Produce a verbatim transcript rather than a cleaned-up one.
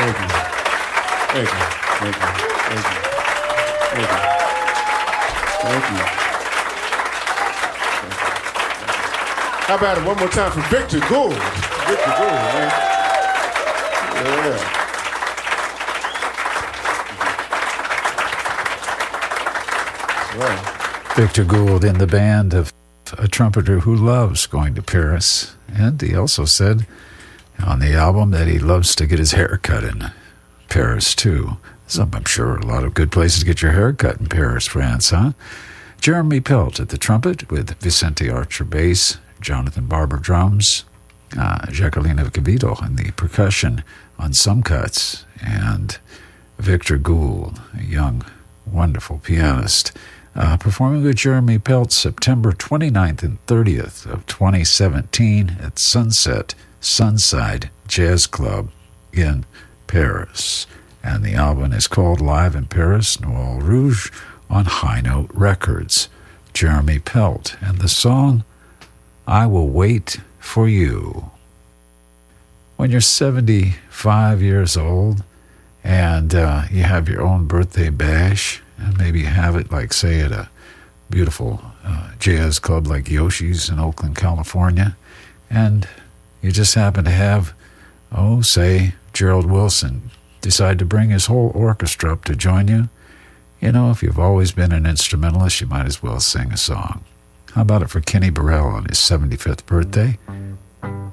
Thank you. Thank you. Thank you. Thank you. Thank you. Thank you. How about it one more time for Victor Gould? Victor Gould, man. Yeah. Right. Victor Gould in the band of a trumpeter who loves going to Paris. And he also said on the album that he loves to get his hair cut in Paris, too. Some, I'm sure, a lot of good places to get your hair cut in Paris, France, huh? Jeremy Pelt at the trumpet with Vicente Archer bass, Jonathan Barber drums, uh, Jacqueline Cavito in the percussion on some cuts, and Victor Gould, a young, wonderful pianist, uh, performing with Jeremy Pelt September twenty-ninth and thirtieth of twenty seventeen at Sunset Sunside Jazz Club in Paris. And the album is called Live in Paris, Noël Rouge, on High Note Records. Jeremy Pelt, and the song, I Will Wait for You. When you're seventy-five years old and uh, you have your own birthday bash, and maybe you have it, like, say, at a beautiful uh, jazz club like Yoshi's in Oakland, California, and you just happen to have, oh, say, Gerald Wilson decide to bring his whole orchestra up to join you, you know, if you've always been an instrumentalist, you might as well sing a song. How about it for Kenny Burrell on his seventy-fifth birthday?